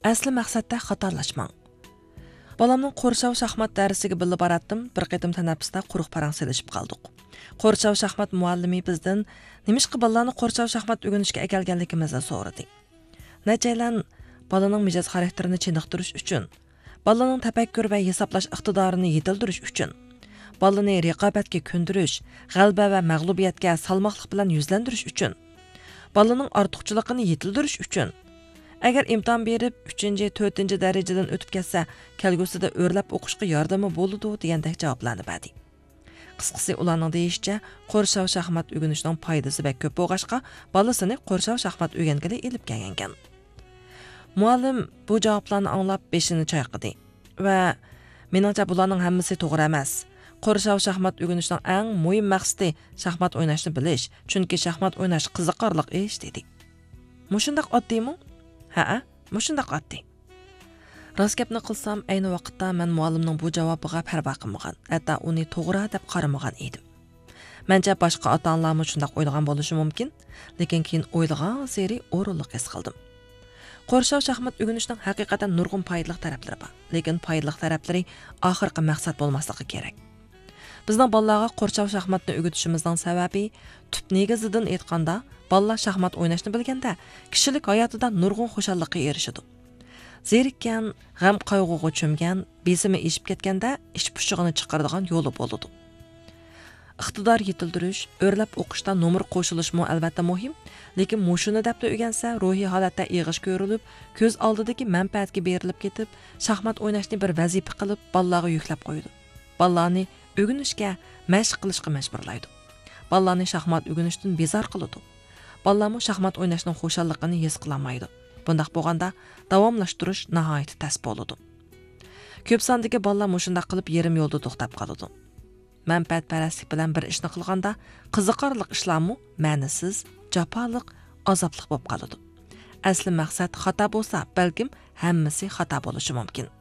Asli maqsadda xatolashmang. Balamning qo'rshav shaxmat darsiga birga baratdim. Bir qatim tanaffusda quruq parang selishib qoldik. Qo'rshav shaxmat muallimi bizdan nimishqa balalarni qo'rshav shaxmat o'rganishga akalganligimizni so'radi. Najaylan balaning mijoz xarakterini chiniqtirish uchun, balaning tafakkur va hisoblash iqtidorini yetildirish uchun, balani raqobatga ko'ndirish, g'alaba va mag'lubiyatga salmoqlik bilan yuzlantirish uchun, balaning ortiqchiligini yetildirish uchun, agar imtihon berib 3-4 darajadan o'tib ketsa, kelgusida o'rlab o'qishga yordami bo'ladi degandek javoblarni berdi. Qisqasi ularning deyishicha, qo'rshav shaxmat o'rganishning foydasi va ko'p bo'lg'achqa, balasini qo'rshav shaxmat o'rgangili elib kelgan. Muallim bu javoblarni anglab beshini chayqadi va meningcha bularning hammasi to'g'ri emas. Qo'rshav shaxmat o'rganishning eng muhim maqsadi shaxmat o'ynashni bilish, chunki shaxmat o'ynash qiziqarli ish dedi. Mushundaq oddiymi? Ha, mushundaq oddiy. Rost gapni qilsam, ayni vaqtda men muallimning bu javobiga parvo qilmagan, hatto uni to'g'ri deb qaramagan edim. Mencha boshqa ota-onalar shundaq o'ylagan bo'lishi mumkin, lekin keyin o'ylagan seri o'rinli his qildim. Qo'rshav shaxmat o'rganishning haqiqatan nurg'un foydali taraflari bor, lekin foydali taraflari oxirgi maqsad bo'lmasligi kerak. Bizning bolalarga qo'rshav shaxmatni o'rgatishimizning sababi tub negizidan aytganda, bolalar shaxmat o'ynashni bilganda kishilik hayotida nurg'un xushallikqa erishadi. Zerikkan, g'am qayg'uga cho'mgan, besimi eshib ketganda ish pushig'ini chiqaradigan yo'li bo'ladi. Iqtidor yetildirish, o'rlab o'qishda nomer qo'shilishmi albatta muhim, lekin mushuni deb o'rgansa, ruhiy holatda ig'ish ko'rilib, ko'z oldidagi manfaatga berilib ketib, shaxmat o'ynashni bir vazifa qilib, bolalarga yuklab qo'ydi. Bolalarni o'rganishga, mashq qilishga majburlaydi. Bolalarni shaxmat o'rganishdan bezor qiladi. Bolalarmi shaxmat o'ynashning xushalligini his qilolmaydi. Bundaq bo'lganda davomlashtirish nihoyat tas bo'ladi. Ko'p sondagi bolalar mushundaq qilib yarim yo'lda to'xtab qoladi. Manfaatparastlik bilan bir ishni qilganda qiziqarli ishlarmi ma'nisiz, jafoliq, azobli bo'lib qoladi. Asli maqsad xato bo'lsa, balkim hammasi xato bo'lishi mumkin.